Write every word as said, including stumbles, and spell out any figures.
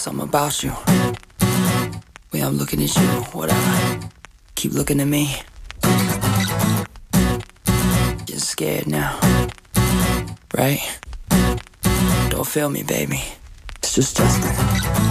Something about you. Way I'm looking at you, whatever. Keep looking at me. Just scared now, right? Don't feel me, baby. It's just Justin.